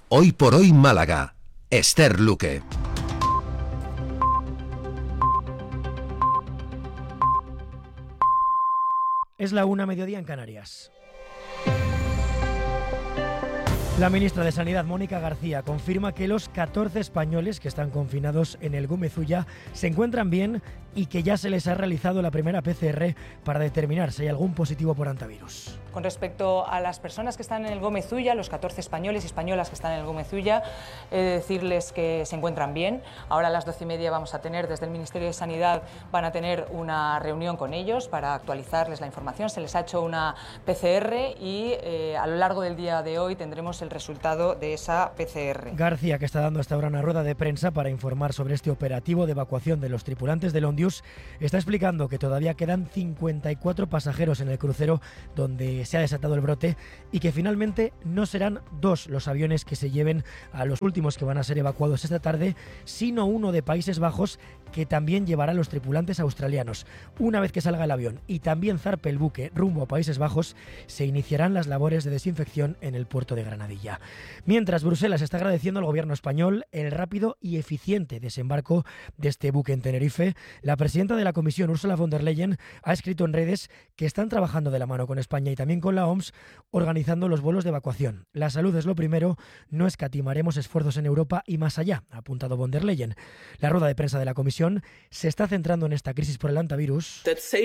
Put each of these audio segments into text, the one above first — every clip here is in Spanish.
Hoy por hoy Málaga. Esther Luque. Es la 1:00 en Canarias. La ministra de Sanidad, Mónica García, confirma que los 14 españoles que están confinados en el Gómez Ulla se encuentran bien y que ya se les ha realizado la primera PCR para determinar si hay algún positivo por hantavirus. Con respecto a las personas que están en el Gómez Ulla, los 14 españoles y españolas que están en el Gómez Ulla, he de decirles que se encuentran bien. Ahora a las 12:30 vamos a tener, desde el Ministerio de Sanidad, van a tener una reunión con ellos para actualizarles la información. Se les ha hecho una PCR y a lo largo del día de hoy tendremos el resultado de esa PCR. García, que está dando hasta ahora una rueda de prensa para informar sobre este operativo de evacuación de los tripulantes del Ondius, está explicando que todavía quedan 54 pasajeros en el crucero donde se ha desatado el brote y que finalmente no serán 2 los aviones que se lleven a los últimos que van a ser evacuados esta tarde, sino uno de Países Bajos que también llevará a los tripulantes australianos. Una vez que salga el avión y también zarpe el buque rumbo a Países Bajos, se iniciarán las labores de desinfección en el puerto de Granadilla. Mientras, Bruselas está agradeciendo al gobierno español el rápido y eficiente desembarco de este buque en Tenerife. La presidenta de la Comisión, Ursula von der Leyen, ha escrito en redes que están trabajando de la mano con España y también con la OMS organizando los vuelos de evacuación. La salud es lo primero, no escatimaremos esfuerzos en Europa y más allá, ha apuntado von der Leyen. La rueda de prensa de la Comisión se está centrando en esta crisis por el hantavirus.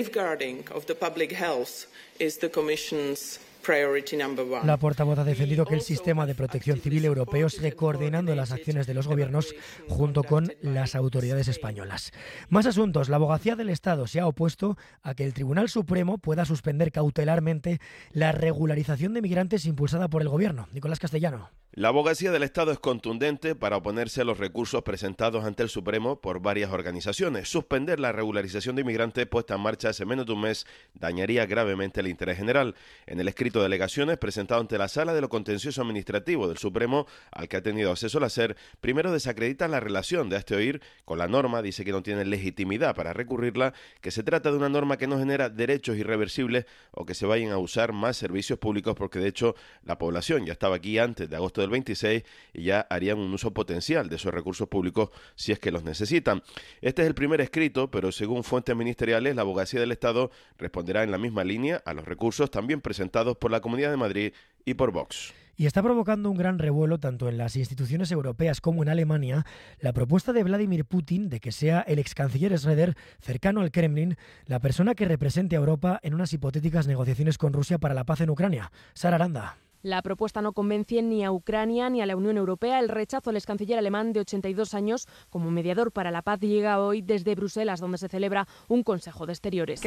La portavoz ha defendido que el sistema de protección civil europeo sigue coordinando las acciones de los gobiernos junto con las autoridades españolas. Más asuntos. La Abogacía del Estado se ha opuesto a que el Tribunal Supremo pueda suspender cautelarmente la regularización de migrantes impulsada por el gobierno. Nicolás Castellano. La Abogacía del Estado es contundente para oponerse a los recursos presentados ante el Supremo por varias organizaciones. Suspender la regularización de inmigrantes puesta en marcha hace menos de un mes dañaría gravemente el interés general. En el escrito de alegaciones presentado ante la Sala de lo Contencioso Administrativo del Supremo, al que ha tenido acceso la SER, primero desacredita la relación de este oír con la norma, dice que no tiene legitimidad para recurrirla, que se trata de una norma que no genera derechos irreversibles o que se vayan a usar más servicios públicos, porque de hecho la población ya estaba aquí antes de agosto del 26 y ya harían un uso potencial de esos recursos públicos si es que los necesitan. Este es el primer escrito, pero según fuentes ministeriales, la Abogacía del Estado responderá en la misma línea a los recursos también presentados por la Comunidad de Madrid y por Vox. Y está provocando un gran revuelo tanto en las instituciones europeas como en Alemania la propuesta de Vladimir Putin de que sea el ex canciller Schröder, cercano al Kremlin, la persona que represente a Europa en unas hipotéticas negociaciones con Rusia para la paz en Ucrania. Sara Aranda. La propuesta no convence ni a Ucrania ni a la Unión Europea. El rechazo al ex canciller alemán de 82 años como mediador para la paz llega hoy desde Bruselas, donde se celebra un Consejo de Exteriores.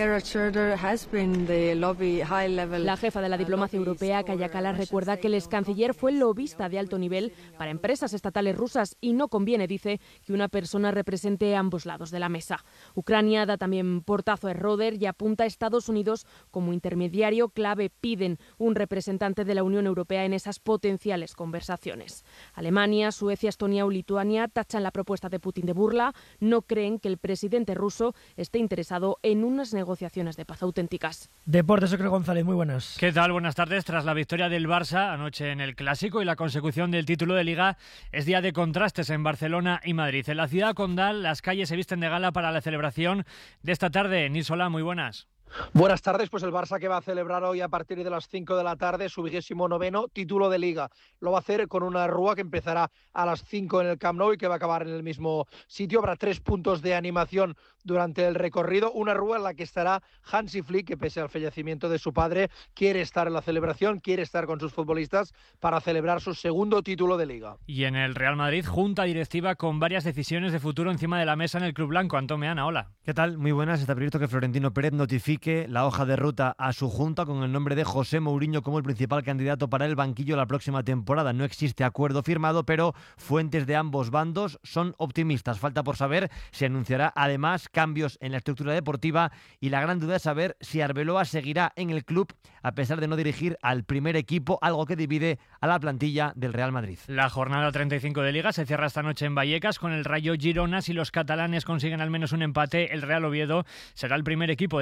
La jefa de la diplomacia europea, Kaja Kallas, recuerda que el ex canciller fue lobista de alto nivel para empresas estatales rusas y no conviene, dice, que una persona represente ambos lados de la mesa. Ucrania da también portazo a Schröder y apunta a Estados Unidos como intermediario clave. Piden un representante de la Unión Europea en esas potenciales conversaciones. Alemania, Suecia, Estonia o Lituania tachan la propuesta de Putin de burla. No creen que el presidente ruso esté interesado en unas negociaciones de paz auténticas. Deportes, Ocre González, muy buenas. ¿Qué tal? Buenas tardes. Tras la victoria del Barça anoche en el Clásico y la consecución del título de Liga, es día de contrastes en Barcelona y Madrid. En la ciudad condal, las calles se visten de gala para la celebración de esta tarde. Nils Solá, muy buenas. Buenas tardes, pues el Barça que va a celebrar hoy a partir de las 5 de la tarde su 29º título de Liga. Lo va a hacer con una rúa que empezará a las 5 en el Camp Nou y que va a acabar en el mismo sitio. Habrá 3 puntos de animación durante el recorrido. Una rúa en la que estará Hansi Flick, que pese al fallecimiento de su padre, quiere estar en la celebración, quiere estar con sus futbolistas para celebrar su segundo título de Liga. Y en el Real Madrid, junta directiva con varias decisiones de futuro encima de la mesa en el Club Blanco. Antón Meana, hola. ¿Qué tal? Muy buenas. Está previsto que Florentino Pérez notifique la hoja de ruta a su junta con el nombre de José Mourinho como el principal candidato para el banquillo la próxima temporada. No existe acuerdo firmado, pero fuentes de ambos bandos son optimistas. Falta por saber si anunciará además cambios en la estructura deportiva y la gran duda es saber si Arbeloa seguirá en el club a pesar de no dirigir al primer equipo, algo que divide a la plantilla del Real Madrid. La jornada 35 de Liga se cierra esta noche en Vallecas con el Rayo Girona. Si los catalanes consiguen al menos un empate, el Real Oviedo será el primer equipo descendido a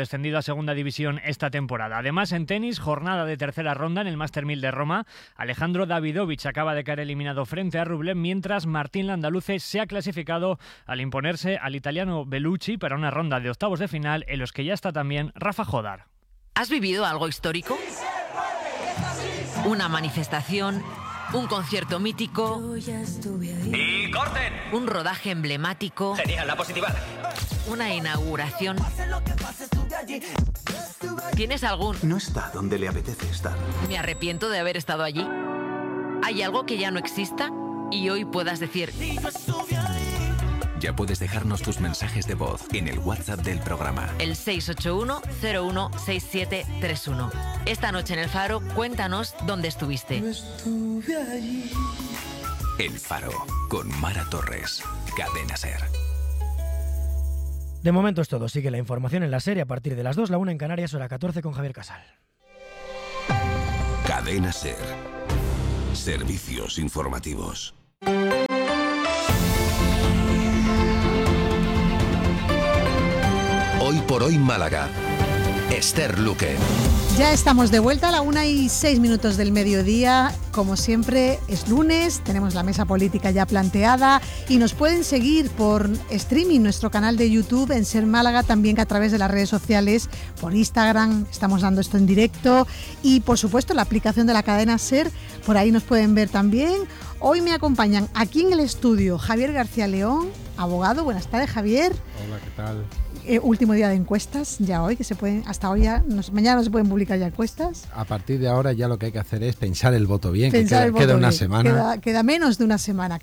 segunda división esta temporada. Además, en tenis, jornada de tercera ronda en el Master 1000 de Roma. Alejandro Davidovich acaba de caer eliminado frente a Rublev, mientras Martín Landaluce se ha clasificado al imponerse al italiano Bellucci para una ronda de octavos de final en los que ya está también Rafa Jodar. ¿Has vivido algo histórico? Una manifestación, un concierto mítico. ¡Y corten! Un rodaje emblemático. Genial, la positivar. Una inauguración. ¿Tienes algún? No está donde le apetece estar. Me arrepiento de haber estado allí. ¿Hay algo que ya no exista? Y hoy puedas decir... Ya puedes dejarnos tus mensajes de voz en el WhatsApp del programa. El 681-016731. Esta noche en El Faro, cuéntanos dónde estuviste. El Faro, con Mara Torres. Cadena SER. De momento es todo. Sigue la información en la serie a partir de las 2, la 1 en Canarias, hora 14 con Javier Casal. Cadena SER. Servicios informativos. Hoy por hoy Málaga. Esther Luque. Ya estamos de vuelta a la 1:06 del mediodía. Como siempre, es lunes, tenemos la mesa política ya planteada y nos pueden seguir por streaming, nuestro canal de YouTube en Ser Málaga, también a través de las redes sociales, por Instagram, estamos dando esto en directo y por supuesto la aplicación de la cadena SER, por ahí nos pueden ver también. Hoy me acompañan aquí en el estudio Javier García León, abogado. Buenas tardes, Javier. Hola, ¿qué tal? Último día de encuestas, ya hoy, que se pueden, hasta hoy ya, mañana no se pueden publicar ya encuestas. A partir de ahora ya lo que hay que hacer es pensar el voto bien, queda una semana. Queda menos de una semana,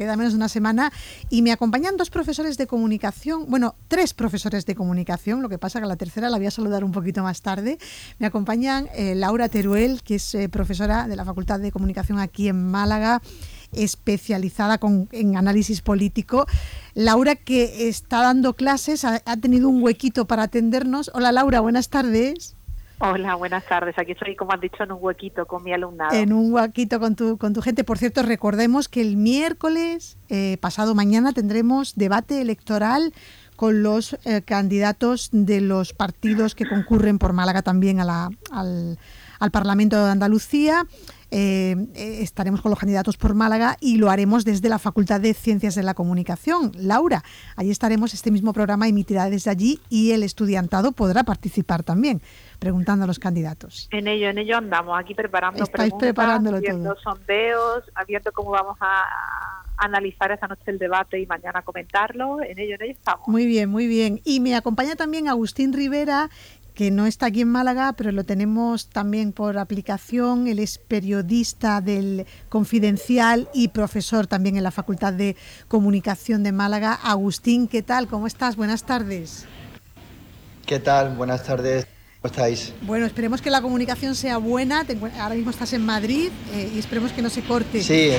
y me acompañan dos profesores de comunicación, bueno, tres profesores de comunicación, lo que pasa que a la tercera la voy a saludar un poquito más tarde. Me acompañan Laura Teruel, que es profesora de la Facultad de Comunicación aquí en Málaga, especializada en análisis político. Laura, que está dando clases, ha tenido un huequito para atendernos. Hola Laura, buenas tardes. Hola, buenas tardes. Aquí estoy, como has dicho, en un huequito con mi alumnado. En un huequito con tu gente. Por cierto, recordemos que el miércoles, pasado mañana, tendremos debate electoral con los candidatos de los partidos que concurren por Málaga también al Parlamento de Andalucía. Estaremos con los candidatos por Málaga y lo haremos desde la Facultad de Ciencias de la Comunicación. Laura, allí estaremos, este mismo programa emitirá desde allí y el estudiantado podrá participar también, preguntando a los candidatos. En ello andamos, aquí preparando preguntas, haciendo sondeos, viendo cómo vamos a analizar esta noche el debate y mañana comentarlo. En ello estamos. Muy bien, muy bien. Y me acompaña también Agustín Rivera, que no está aquí en Málaga, pero lo tenemos también por aplicación. Él es periodista del Confidencial y profesor también en la Facultad de Comunicación de Málaga. Agustín, ¿qué tal? ¿Cómo estás? Buenas tardes. ¿Qué tal? Buenas tardes. ¿Cómo estáis? Bueno, esperemos que la comunicación sea buena. Ahora mismo estás en Madrid y esperemos que no se corte. Sí.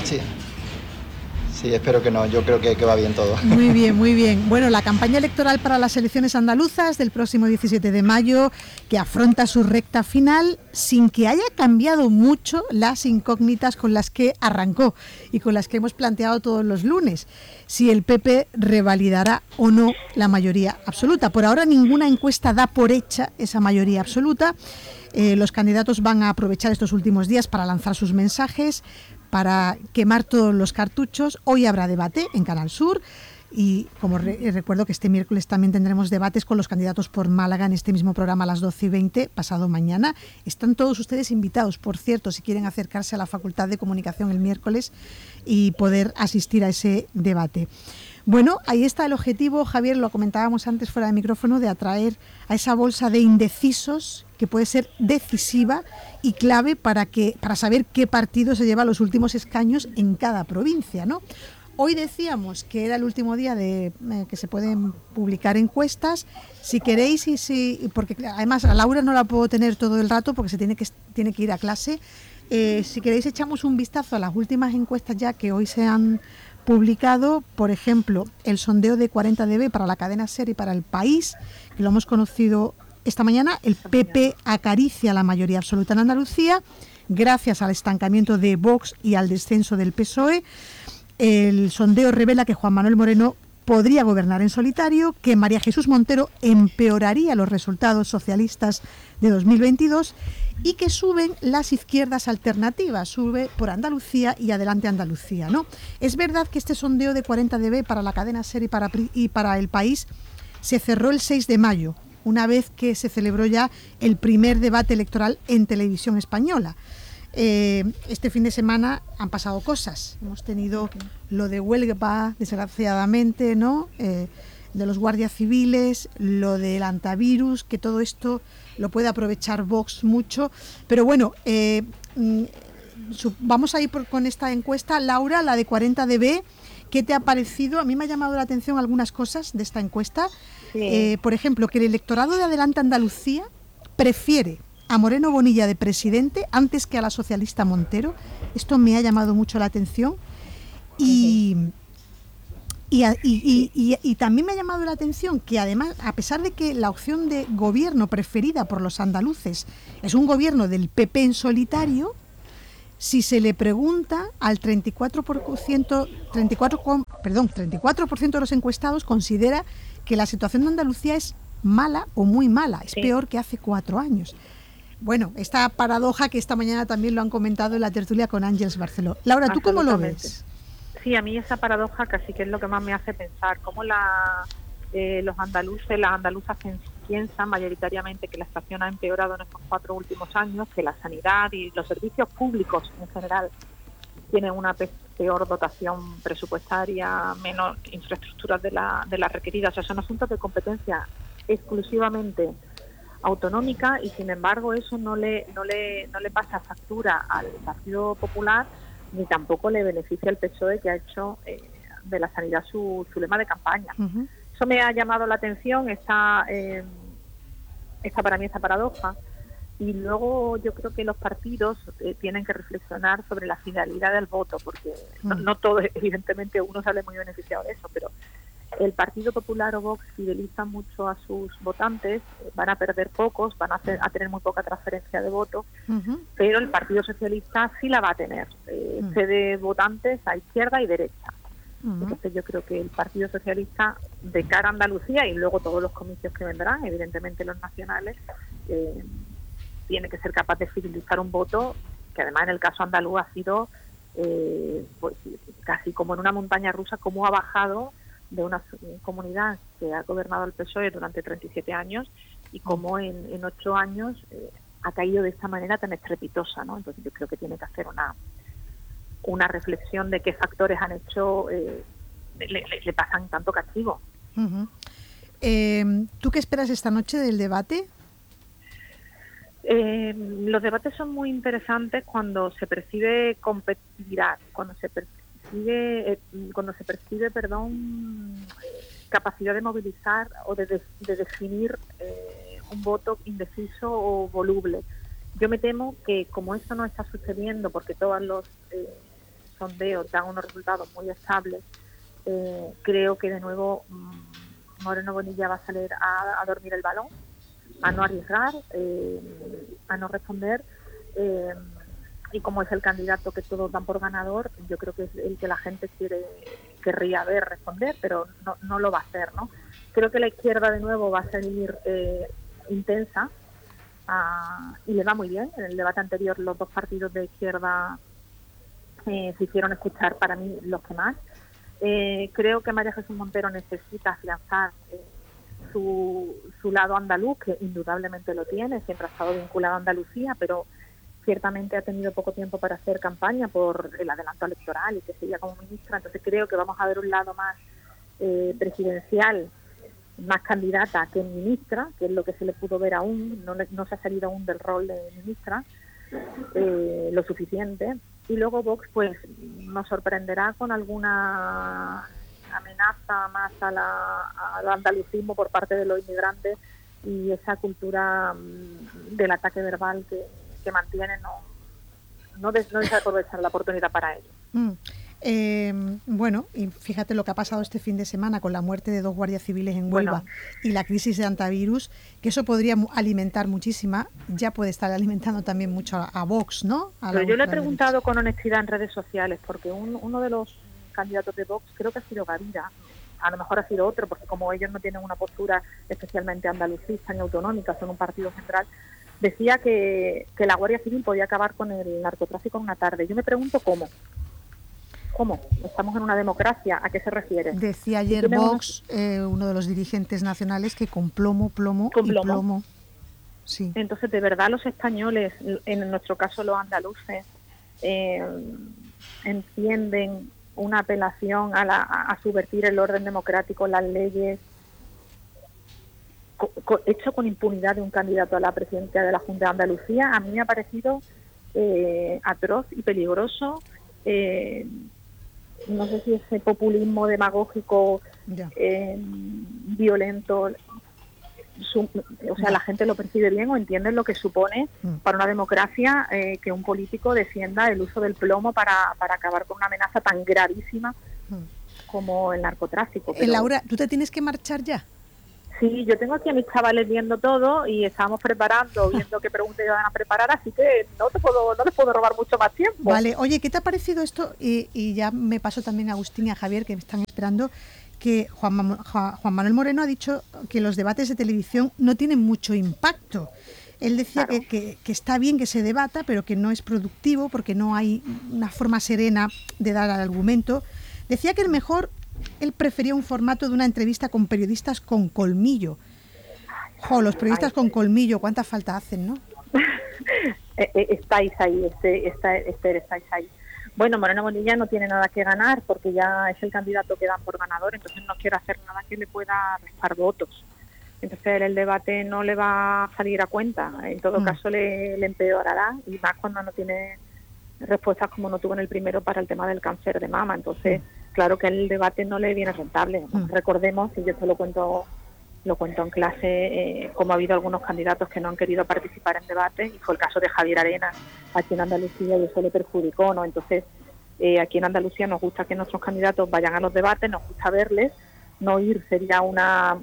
Sí, espero que no. Yo creo que va bien todo. Muy bien, muy bien. Bueno, la campaña electoral para las elecciones andaluzas del próximo 17 de mayo, que afronta su recta final sin que haya cambiado mucho las incógnitas con las que arrancó y con las que hemos planteado todos los lunes. Si el PP revalidará o no la mayoría absoluta. Por ahora ninguna encuesta da por hecha esa mayoría absoluta. Los candidatos van a aprovechar estos últimos días para lanzar sus mensajes, para quemar todos los cartuchos. Hoy habrá debate en Canal Sur y como recuerdo que este miércoles también tendremos debates con los candidatos por Málaga en este mismo programa a las 12:20 pasado mañana. Están todos ustedes invitados, por cierto, si quieren acercarse a la Facultad de Comunicación el miércoles y poder asistir a ese debate. Bueno, ahí está el objetivo, Javier, lo comentábamos antes fuera de micrófono, de atraer a esa bolsa de indecisos que puede ser decisiva y clave para saber qué partido se lleva los últimos escaños en cada provincia, ¿no? Hoy decíamos que era el último día de que se pueden publicar encuestas. Si queréis, porque además a Laura no la puedo tener todo el rato porque tiene que ir a clase. Si queréis, echamos un vistazo a las últimas encuestas ya que hoy se han publicado. Por ejemplo, el sondeo de 40DB para la cadena SER y para El País, que lo hemos conocido esta mañana. El PP acaricia la mayoría absoluta en Andalucía gracias al estancamiento de Vox y al descenso del PSOE. El sondeo revela que Juan Manuel Moreno podría gobernar en solitario, que María Jesús Montero empeoraría los resultados socialistas de 2022 y que suben las izquierdas alternativas, sube por Andalucía y Adelante Andalucía, ¿no? Es verdad que este sondeo de 40 dB para la cadena SER y para El País se cerró el 6 de mayo, una vez que se celebró ya el primer debate electoral en televisión española. Este fin de semana han pasado cosas. Hemos tenido lo de Huelva, desgraciadamente, ¿no? De los guardias civiles, lo del antivirus, que todo esto lo puede aprovechar Vox mucho. Pero bueno, vamos a ir con esta encuesta. Laura, la de 40 dB, ¿qué te ha parecido? A mí me ha llamado la atención algunas cosas de esta encuesta. Sí. Por ejemplo, que el electorado de Adelante Andalucía prefiere a Moreno Bonilla de presidente antes que a la socialista Montero. Esto me ha llamado mucho la atención. Y también me ha llamado la atención que además, a pesar de que la opción de gobierno preferida por los andaluces es un gobierno del PP en solitario, si se le pregunta al 34% de los encuestados considera que la situación de Andalucía es mala o muy mala, es peor que hace 4 años. Bueno, esta paradoja que esta mañana también lo han comentado en la tertulia con Ángeles Barceló. Laura, ¿tú cómo lo ves? Sí, a mí esa paradoja casi que es lo que más me hace pensar, cómo los andaluces, las andaluzas piensan mayoritariamente que la situación ha empeorado en estos 4 últimos años, que la sanidad y los servicios públicos en general tienen una peor dotación presupuestaria, menos infraestructuras de las requeridas. O sea, son asuntos de competencia exclusivamente autonómica y sin embargo eso no le pasa factura al Partido Popular ni tampoco le beneficia al PSOE, que ha hecho de la sanidad su lema de campaña. Uh-huh. Eso me ha llamado la atención, esta para mí esta paradoja. Y luego yo creo que los partidos tienen que reflexionar sobre la finalidad del voto, porque no todo, evidentemente uno sale muy beneficiado de eso, pero el Partido Popular o Vox fideliza mucho a sus votantes, van a perder pocos, van a tener muy poca transferencia de voto, uh-huh. Pero el Partido Socialista sí la va a tener, cede votantes a izquierda y derecha. Uh-huh. Entonces yo creo que el Partido Socialista, de cara a Andalucía y luego todos los comicios que vendrán, evidentemente los nacionales, tiene que ser capaz de fidelizar un voto que además en el caso andaluz ha sido pues casi como en una montaña rusa, como ha bajado de una comunidad que ha gobernado el PSOE durante 37 años y como en 8 años ha caído de esta manera tan estrepitosa, ¿no? Entonces yo creo que tiene que hacer una reflexión de qué factores han hecho le pasan tanto castigo. Uh-huh. ¿Tú qué esperas esta noche del debate? Los debates son muy interesantes cuando se percibe competitividad, cuando se percibe capacidad de movilizar o de definir un voto indeciso o voluble. Yo me temo que como eso no está sucediendo, porque todos los sondeos dan unos resultados muy estables, creo que de nuevo Moreno Bonilla va a salir a dormir el balón, a no arriesgar, a no responder, y como es el candidato que todos dan por ganador, yo creo que es el que la gente querría ver responder, pero no lo va a hacer, ¿no? Creo que la izquierda de nuevo va a salir intensa y le va muy bien. En el debate anterior los dos partidos de izquierda se hicieron escuchar, para mí, los que más. Creo que María Jesús Montero necesita afianzar su lado andaluz, que indudablemente lo tiene, siempre ha estado vinculado a Andalucía, pero ciertamente ha tenido poco tiempo para hacer campaña por el adelanto electoral y que seguía como ministra. Entonces creo que vamos a ver un lado más presidencial, más candidata que ministra, que es lo que se le pudo ver aún, no se ha salido aún del rol de ministra lo suficiente. Y luego Vox pues nos sorprenderá con alguna amenaza más al andalucismo por parte de los inmigrantes y esa cultura del ataque verbal que mantiene, no desaprovechar la oportunidad para ello. Bueno, y fíjate lo que ha pasado este fin de semana con la muerte de 2 guardias civiles en Huelva y la crisis de antivirus, que eso podría alimentar muchísima, ya puede estar alimentando también mucho a Vox, ¿no? Pero yo le he preguntado derecha con honestidad en redes sociales, porque uno de los candidatos de Vox, creo que ha sido Gavira, a lo mejor ha sido otro, porque como ellos no tienen una postura especialmente andalucista ni autonómica, son un partido central, decía que la Guardia Civil podía acabar con el narcotráfico en una tarde. Yo me pregunto cómo. ¿Cómo? Estamos en una democracia. ¿A qué se refiere? Decía ayer Vox, uno de los dirigentes nacionales, que con plomo. Sí. Entonces, de verdad, los españoles, en nuestro caso los andaluces, entienden una apelación a subvertir el orden democrático, las leyes, hecho con impunidad de un candidato a la presidencia de la Junta de Andalucía. A mí me ha parecido atroz y peligroso. No sé si ese populismo demagógico violento, la gente lo percibe bien o entiende lo que supone para una democracia que un político defienda el uso del plomo para acabar con una amenaza tan gravísima como el narcotráfico. Pero... Laura, ¿tú te tienes que marchar ya? Sí, yo tengo aquí a mis chavales viendo todo y estábamos viendo qué preguntas iban a preparar, así que no les puedo robar mucho más tiempo. Vale, oye, ¿qué te ha parecido esto? Y ya me paso también a Agustín y a Javier, que me están esperando, que Juan Manuel Moreno ha dicho que los debates de televisión no tienen mucho impacto. Él decía que está bien que se debata, pero que no es productivo porque no hay una forma serena de dar al argumento. Decía que él prefería un formato de una entrevista con periodistas con colmillo. Los periodistas con colmillo, ¿cuánta falta hacen, no? Estáis ahí, estáis ahí. Bueno, Moreno Bonilla no tiene nada que ganar porque ya es el candidato que dan por ganador, entonces no quiere hacer nada que le pueda restar votos. Entonces el debate no le va a salir a cuenta, en todo caso le empeorará, y más cuando no tiene respuestas como no tuvo en el primero para el tema del cáncer de mama. Entonces, claro que el debate no le viene rentable. Recordemos, y yo esto lo cuento en clase, como ha habido algunos candidatos que no han querido participar en debate, y fue el caso de Javier Arenas aquí en Andalucía, y eso le perjudicó, ¿no? Entonces, aquí en Andalucía nos gusta que nuestros candidatos vayan a los debates, nos gusta verles. No ir sería un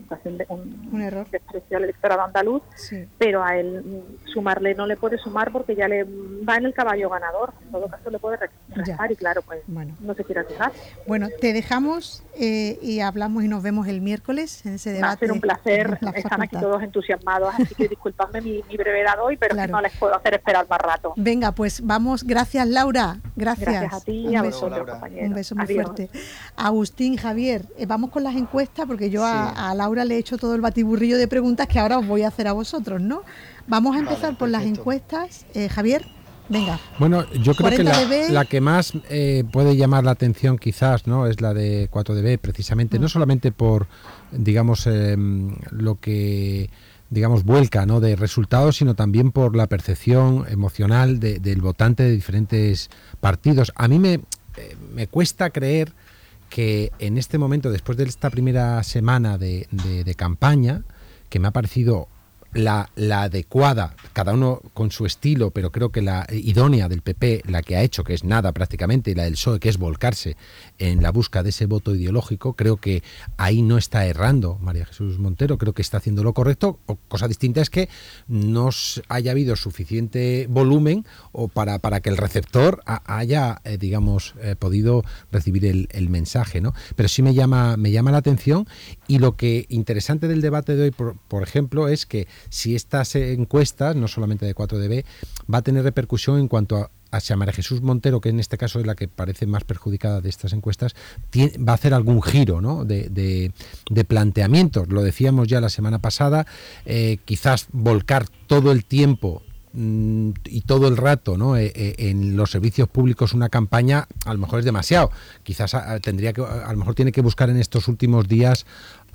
error, desprecio al electorado andaluz, pero a él sumarle no le puede sumar porque ya le va en el caballo ganador. En todo caso le puede restar y claro, pues no se quiere fijar. Bueno, te dejamos y hablamos y nos vemos el miércoles en ese debate. Va a ser un placer, están aquí todos entusiasmados, así que disculpadme mi brevedad hoy, pero que no les puedo hacer esperar más rato. Venga, pues vamos, gracias Laura, gracias a ti y a vosotros, compañeros. Un beso muy fuerte. Agustín, Javier, vamos con las encuestas, porque yo a Laura le he hecho todo el batiburrillo de preguntas que ahora os voy a hacer a vosotros, ¿no? Vamos a empezar por las encuestas. Javier, venga. Bueno, yo creo que la que más puede llamar la atención quizás, ¿no?, es la de 4DB, precisamente, no solamente por, digamos, lo que vuelca, ¿no?, de resultados, sino también por la percepción emocional del votante de diferentes partidos. A mí me cuesta creer que en este momento, después de esta primera semana de campaña, que me ha parecido la adecuada, cada uno con su estilo, pero creo que la idónea del PP, la que ha hecho, que es nada prácticamente, y la del PSOE, que es volcarse en la busca de ese voto ideológico, creo que ahí no está errando María Jesús Montero, creo que está haciendo lo correcto. Cosa distinta es que no haya habido suficiente volumen o para que el receptor haya, podido recibir el mensaje, ¿no? Pero sí me llama la atención, y lo que interesante del debate de hoy, por ejemplo, es que si estas encuestas, no solamente de 4DB, va a tener repercusión en cuanto a María Jesús Montero, que en este caso es la que parece más perjudicada de estas encuestas, va a hacer algún giro, ¿no?, de planteamientos. Lo decíamos ya la semana pasada, quizás volcar todo el tiempo y todo el rato, ¿no?, en los servicios públicos una campaña a lo mejor es demasiado. Quizás a lo mejor tiene que buscar en estos últimos días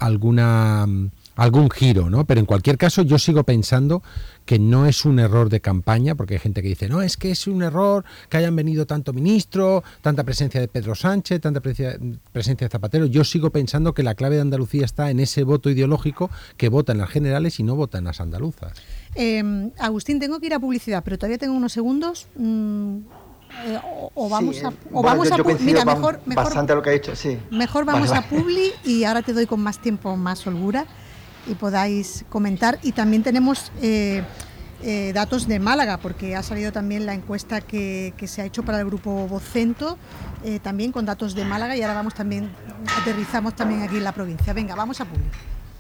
algún giro, ¿no? Pero en cualquier caso yo sigo pensando que no es un error de campaña, porque hay gente que dice, no, es que es un error que hayan venido tanto ministro, tanta presencia de Pedro Sánchez, tanta presencia de Zapatero. Yo sigo pensando que la clave de Andalucía está en ese voto ideológico que vota en las generales y no vota en las andaluzas. Agustín, tengo que ir a publicidad, pero todavía tengo unos segundos. Mira, mejor bastante lo que ha dicho, sí. Mejor vamos a publi y ahora te doy con más tiempo, más holgura, y podáis comentar. Y también tenemos datos de Málaga, porque ha salido también la encuesta que se ha hecho para el grupo Vocento, también con datos de Málaga, y ahora aterrizamos también aquí en la provincia. Venga, vamos a Publi.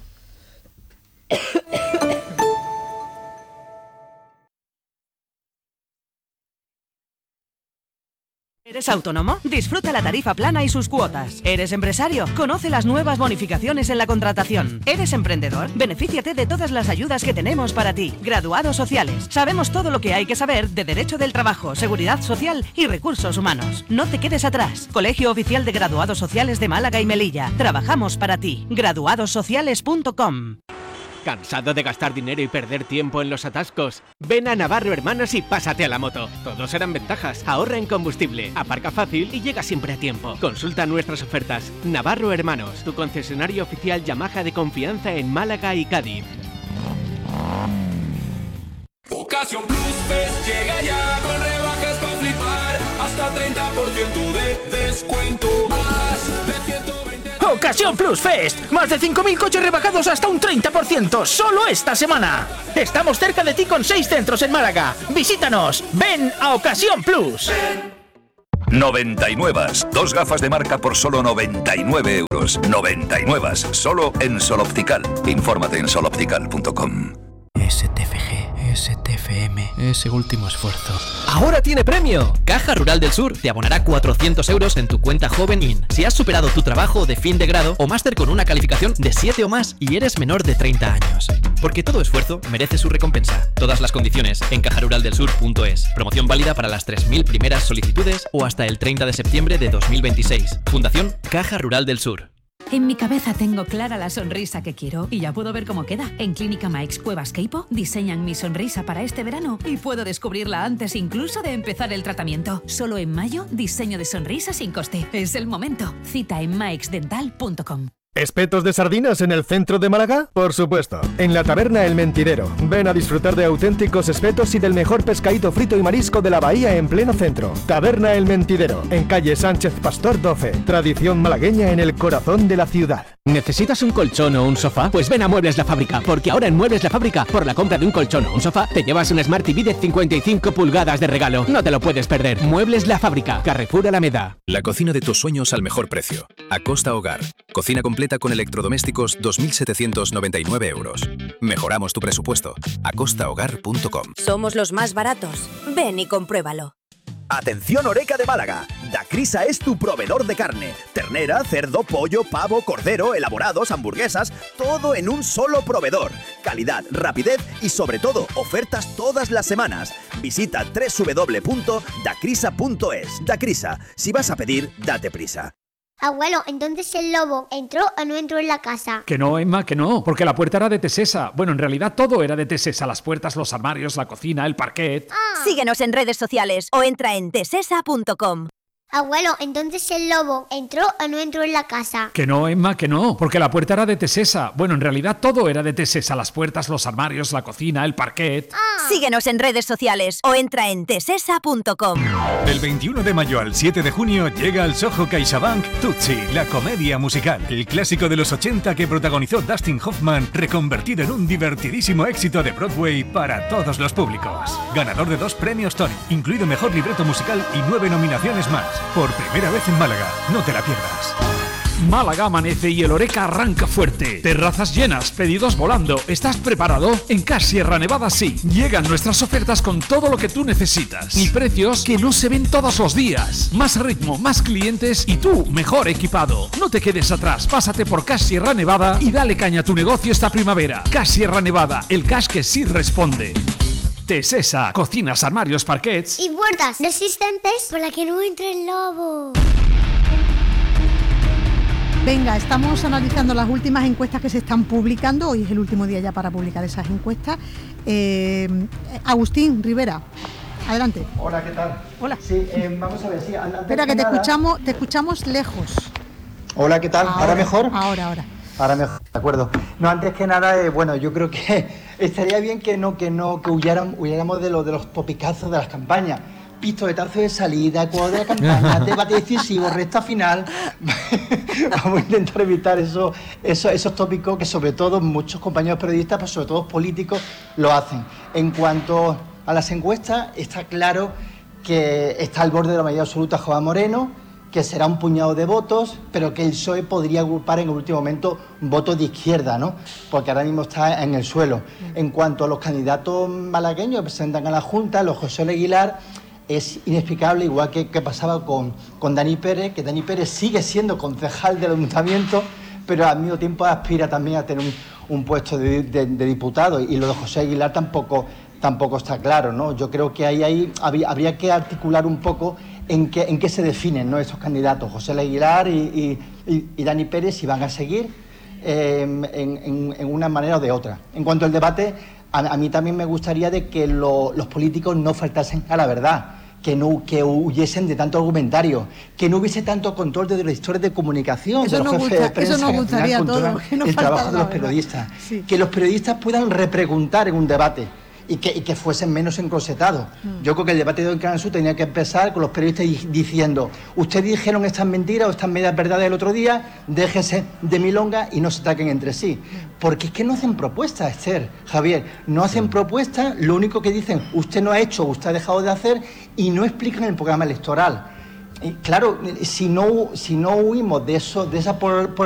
¿Eres autónomo? Disfruta la tarifa plana y sus cuotas. ¿Eres empresario? Conoce las nuevas bonificaciones en la contratación. ¿Eres emprendedor? Benefíciate de todas las ayudas que tenemos para ti. Graduados sociales. Sabemos todo lo que hay que saber de Derecho del Trabajo, Seguridad Social y Recursos Humanos. No te quedes atrás. Colegio Oficial de Graduados Sociales de Málaga y Melilla. Trabajamos para ti. Graduadossociales.com. ¿Cansado de gastar dinero y perder tiempo en los atascos? Ven a Navarro Hermanos y pásate a la moto. Todos serán ventajas. Ahorra en combustible, aparca fácil y llega siempre a tiempo. Consulta nuestras ofertas. Navarro Hermanos, tu concesionario oficial Yamaha de confianza en Málaga y Cádiz. Ocasión Plus Fest llega ya con rebajas para flipar. Hasta 30% de descuento. Más de 120. Ocasión Plus Fest. Más de 5.000 coches rebajados hasta un 30%. Solo esta semana. Estamos cerca de ti con 6 centros en Málaga. Visítanos. Ven a Ocasión Plus. 99. 2 gafas de marca por solo 99 euros. 99. Solo en Sol Optical. Infórmate en soloptical.com. STFG, STFM, ese último esfuerzo. ¡Ahora tiene premio! Caja Rural del Sur te abonará 400 euros en tu cuenta Joven In si has superado tu trabajo de fin de grado o máster con una calificación de 7 o más y eres menor de 30 años. Porque todo esfuerzo merece su recompensa. Todas las condiciones en cajaruraldelsur.es. Promoción válida para las 3.000 primeras solicitudes o hasta el 30 de septiembre de 2026. Fundación Caja Rural del Sur. En mi cabeza tengo clara la sonrisa que quiero y ya puedo ver cómo queda. En Clínica Maix Cuevas Queipo diseñan mi sonrisa para este verano y puedo descubrirla antes incluso de empezar el tratamiento. Solo en mayo, diseño de sonrisa sin coste. Es el momento. Cita en maixdental.com. ¿Espetos de sardinas en el centro de Málaga? Por supuesto, en la taberna El Mentidero. Ven a disfrutar de auténticos espetos y del mejor pescadito frito y marisco de la bahía en pleno centro. Taberna El Mentidero, en calle Sánchez Pastor 12. Tradición malagueña en el corazón de la ciudad. ¿Necesitas un colchón o un sofá? Pues ven a Muebles La Fábrica, porque ahora en Muebles La Fábrica, por la compra de un colchón o un sofá, te llevas un Smart TV de 55 pulgadas de regalo. No te lo puedes perder. Muebles La Fábrica, Carrefour Alameda. La cocina de tus sueños al mejor precio. Acosta Hogar. Cocina completa con electrodomésticos 2.799 euros. Mejoramos tu presupuesto. acostahogar.com. Somos los más baratos. Ven y compruébalo. Atención Oreca de Málaga, Dacrisa es tu proveedor de carne, ternera, cerdo, pollo, pavo, cordero, elaborados, hamburguesas, todo en un solo proveedor. Calidad, rapidez y sobre todo ofertas todas las semanas. Visita www.dacrisa.es. Dacrisa, si vas a pedir, date prisa. Abuelo, ¿entonces el lobo entró o no entró en la casa? Que no, Emma, que no, porque la puerta era de Tesesa. Bueno, en realidad todo era de Tesesa, las puertas, los armarios, la cocina, el parquet. Síguenos en redes sociales o entra en tesesa.com. Abuelo, ¿entonces el lobo entró o no entró en la casa? Que no, Emma, que no, porque la puerta era de Tesesa. Bueno, en realidad todo era de Tesesa, las puertas, los armarios, la cocina, el parquet. Síguenos en redes sociales o entra en tesesa.com. Del 21 de mayo al 7 de junio llega al Soho CaixaBank Tutsi, la comedia musical. El clásico de los 80 que protagonizó Dustin Hoffman, reconvertido en un divertidísimo éxito de Broadway para todos los públicos. Ganador de 2 premios Tony, incluido mejor libreto musical y 9 nominaciones más. Por primera vez en Málaga, no te la pierdas. Málaga amanece y el Oreca arranca fuerte. Terrazas llenas, pedidos volando. ¿Estás preparado? En CAS Sierra Nevada sí. Llegan nuestras ofertas con todo lo que tú necesitas. Y precios que no se ven todos los días. Más ritmo, más clientes y tú mejor equipado. No te quedes atrás, pásate por CAS Sierra Nevada y dale caña a tu negocio esta primavera. CAS Sierra Nevada, el cash que sí responde. Tesesa, cocinas, armarios, parquets y puertas resistentes para que no entre el lobo. Venga, estamos analizando las últimas encuestas que se están publicando. Hoy es el último día ya para publicar esas encuestas. Agustín Rivera, adelante. Hola, ¿qué tal? Hola. Sí, vamos a ver, sí. Espera, que te escuchamos lejos. Hola, ¿qué tal? ¿Ahora mejor? Ahora. Ahora mejor, de acuerdo. No, antes que nada, bueno, yo creo que estaría bien que huyéramos de los topicazos de las campañas, pistoletazo de salida, cuadro de campaña, debate decisivo, recta final. Vamos a intentar evitar esos tópicos que sobre todo muchos compañeros periodistas, pero sobre todo políticos, lo hacen. En cuanto a las encuestas, está claro que está al borde de la mayoría absoluta Juan Moreno, que será un puñado de votos, pero que el PSOE podría agrupar en el último momento votos de izquierda, ¿no? Porque ahora mismo está en el suelo. En cuanto a los candidatos malagueños que presentan a la Junta, los José Aguilar, es inexplicable, igual que pasaba con Dani Pérez, que Dani Pérez sigue siendo concejal del ayuntamiento, pero al mismo tiempo aspira también a tener un puesto de diputado, y lo de José Aguilar tampoco está claro, ¿no? Yo creo que ahí habría que articular un poco en qué se definen, ¿no?, esos candidatos, José Aguilar y Dani Pérez, si van a seguir en una manera o de otra. En cuanto al debate, a mí también me gustaría de que los políticos no faltasen a la verdad, que huyesen de tanto argumentario, que no hubiese tanto control de los historias de comunicación, de los jefes de prensa, eso nos gustaría a todos, el trabajo de los periodistas, sí. Que los periodistas puedan repreguntar en un debate y que fuesen menos encrosetados. Yo creo que el debate de hoy en Canal Sur tenía que empezar con los periodistas diciendo: ustedes dijeron estas mentiras o estas medias verdades el otro día, déjense de milonga y no se ataquen entre sí. Porque es que no hacen propuestas, Esther, Javier, no hacen propuestas, lo único que dicen: usted no ha hecho, usted ha dejado de hacer, y no explican el programa electoral. Y claro, si no huimos de esa